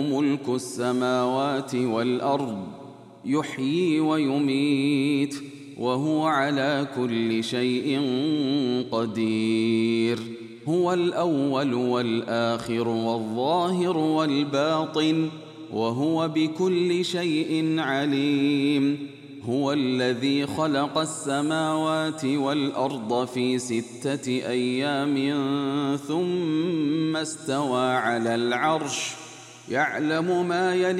ملك السماوات والأرض يحيي ويميت وهو على كل شيء قدير. هو الأول والآخر والظاهر والباطن وهو بكل شيء عليم. هو الذي خلق السماوات والأرض في 6 أيام ثم استوى على العرش يعلم ما يلج